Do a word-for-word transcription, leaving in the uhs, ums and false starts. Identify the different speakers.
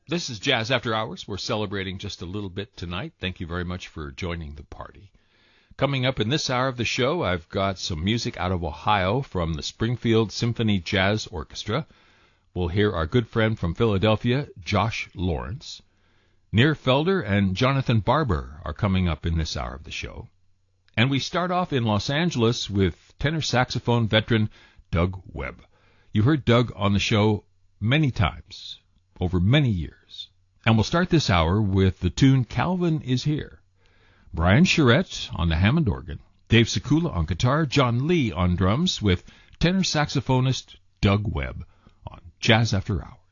Speaker 1: This is Jazz After Hours. We're celebrating just a little bit tonight. Thank you very much for joining the party. Coming up in this hour of the show, I've got some music out of Ohio from the Springfield Symphony Jazz Orchestra. We'll hear our good friend from Philadelphia, Josh Lawrence. Nir Felder and Jonathan Barber are coming up in this hour of the show. And we start off in Los Angeles with tenor saxophone veteran Doug Webb. You heard Doug on the show many times over many years. And we'll start this hour with the tune Calvin Is Here. Brian Charette on the Hammond organ, Dave Sekula on guitar, John Lee on drums with tenor saxophonist Doug Webb on Jazz After Hours.